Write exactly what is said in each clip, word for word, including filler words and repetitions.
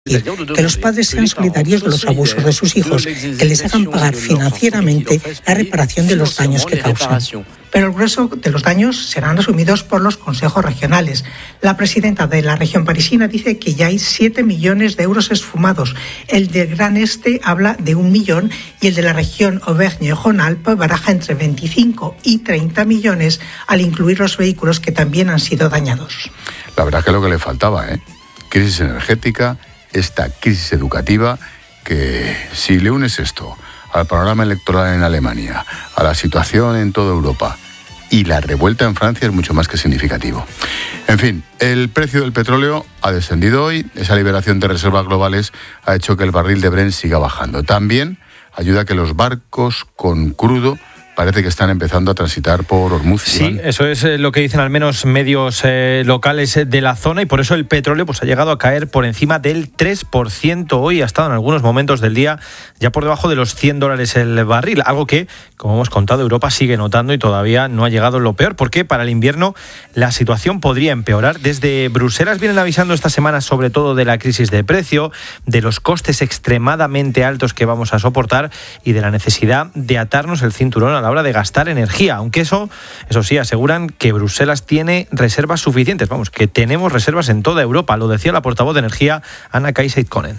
que los padres sean solidarios de los abusos de sus hijos, que les hagan pagar financieramente la reparación de los daños que causan. Pero el grueso de los daños serán asumidos por los consejos regionales. La presidenta de la región parisina dice que ya hay siete millones de euros esfumados. El del Gran Este habla de un millón y el de la región Auvergne-Rhône-Alpes baraja entre veinticinco y treinta millones al incluir los vehículos que también han sido dañados. La verdad que es lo que le faltaba, ¿eh? Crisis energética, esta crisis educativa, que si le unes esto al panorama electoral en Alemania, a la situación en toda Europa y la revuelta en Francia, es mucho más que significativo. En fin, el precio del petróleo ha descendido hoy. Esa liberación de reservas globales ha hecho que el barril de Brent siga bajando. También ayuda a que los barcos con crudo parece que están empezando a transitar por Hormuz. Sí, Iván. Eso es lo que dicen al menos medios eh, locales de la zona, y por eso el petróleo pues, ha llegado a caer por encima del tres por ciento hoy. Ha estado en algunos momentos del día ya por debajo de los cien dólares el barril, algo que, como hemos contado, Europa sigue notando y todavía no ha llegado lo peor, porque para el invierno la situación podría empeorar. Desde Bruselas vienen avisando esta semana sobre todo de la crisis de precio, de los costes extremadamente altos que vamos a soportar y de la necesidad de atarnos el cinturón a la hora de gastar energía, aunque eso, eso sí, aseguran que Bruselas tiene reservas suficientes, vamos, que tenemos reservas en toda Europa, lo decía la portavoz de energía Anna Kaiser-Konen.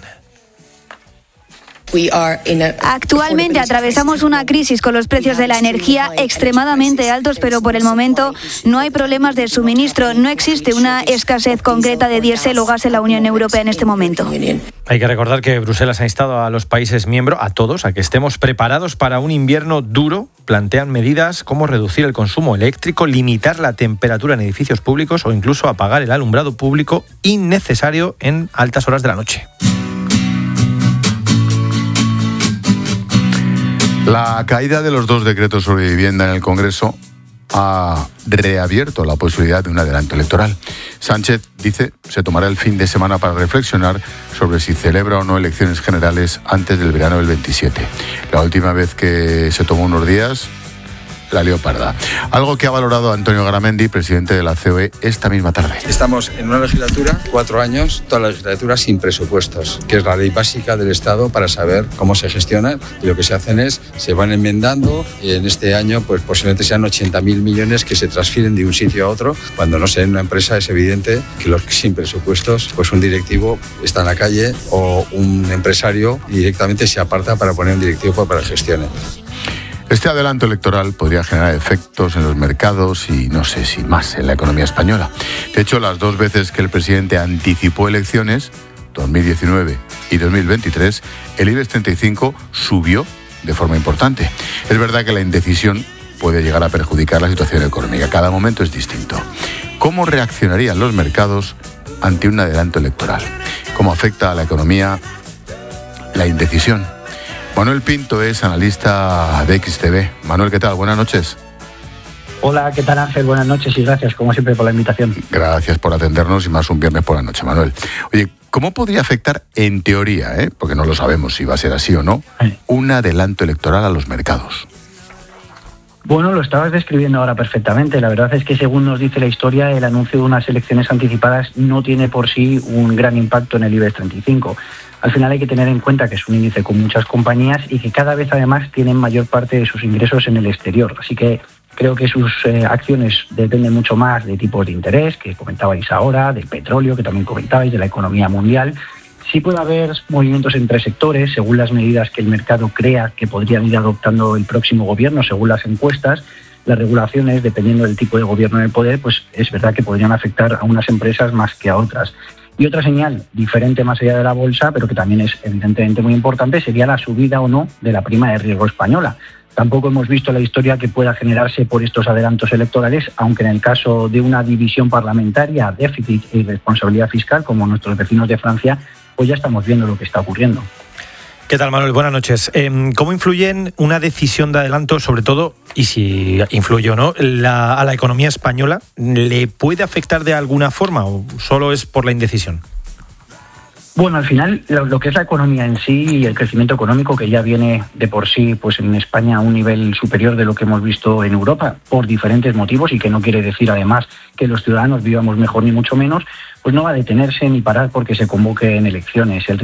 Actualmente atravesamos una crisis con los precios de la energía extremadamente altos, pero por el momento no hay problemas de suministro. No existe una escasez concreta de diésel o gas en la Unión Europea en este momento. Hay que recordar que Bruselas ha instado a los países miembros, a todos, a que estemos preparados para un invierno duro. Plantean medidas como reducir el consumo eléctrico, limitar la temperatura en edificios públicos o incluso apagar el alumbrado público innecesario en altas horas de la noche. La caída de los dos decretos sobre vivienda en el Congreso ha reabierto la posibilidad de un adelanto electoral. Sánchez dice se tomará el fin de semana para reflexionar sobre si celebra o no elecciones generales antes del verano del veintisiete. La última vez que se tomó unos días, la lió parda. Algo que ha valorado Antonio Garamendi, presidente de la C O E, esta misma tarde. Estamos en una legislatura, cuatro años, toda la legislatura sin presupuestos, que es la ley básica del Estado para saber cómo se gestiona, y lo que se hacen es, se van enmendando, y en este año pues posiblemente sean ochenta mil millones que se transfieren de un sitio a otro, cuando no sé, en una empresa es evidente que los sin presupuestos, pues un directivo está en la calle o un empresario directamente se aparta para poner un directivo para que gestione. Este adelanto electoral podría generar efectos en los mercados y no sé si más en la economía española. De hecho, las dos veces que el presidente anticipó elecciones, dos mil diecinueve y dos mil veintitrés, el IBEX treinta y cinco subió de forma importante. Es verdad que la indecisión puede llegar a perjudicar la situación económica. Cada momento es distinto. ¿Cómo reaccionarían los mercados ante un adelanto electoral? ¿Cómo afecta a la economía la indecisión? Manuel Pinto es analista de X T V. Manuel, ¿qué tal? Buenas noches. Hola, ¿qué tal, Ángel? Buenas noches y gracias, como siempre, por la invitación. Gracias por atendernos y más un viernes por la noche, Manuel. Oye, ¿cómo podría afectar, en teoría, eh, porque no lo sabemos si va a ser así o no, un adelanto electoral a los mercados? Bueno, lo estabas describiendo ahora perfectamente. La verdad es que, según nos dice la historia, el anuncio de unas elecciones anticipadas no tiene por sí un gran impacto en el IBEX treinta y cinco. Al final hay que tener en cuenta que es un índice con muchas compañías y que cada vez además tienen mayor parte de sus ingresos en el exterior. Así que creo que sus eh, acciones dependen mucho más de tipos de interés, que comentabais ahora, del petróleo, que también comentabais, de la economía mundial. Sí puede haber movimientos entre sectores, según las medidas que el mercado crea que podrían ir adoptando el próximo gobierno, según las encuestas. Las regulaciones, dependiendo del tipo de gobierno en el poder, pues es verdad que podrían afectar a unas empresas más que a otras. Y otra señal diferente más allá de la bolsa, pero que también es evidentemente muy importante, sería la subida o no de la prima de riesgo española. Tampoco hemos visto la historia que pueda generarse por estos adelantos electorales, aunque en el caso de una división parlamentaria, déficit y responsabilidad fiscal, como nuestros vecinos de Francia, pues ya estamos viendo lo que está ocurriendo. ¿Qué tal, Manuel? Buenas noches. ¿Cómo influye una decisión de adelanto, sobre todo, y si influye o no, la, a la economía española? ¿Le puede afectar de alguna forma o solo es por la indecisión? Bueno, al final, lo, lo que es la economía en sí y el crecimiento económico, que ya viene de por sí pues en España a un nivel superior de lo que hemos visto en Europa, por diferentes motivos, y que no quiere decir además que los ciudadanos vivamos mejor ni mucho menos, pues no va a detenerse ni parar porque se convoquen elecciones. El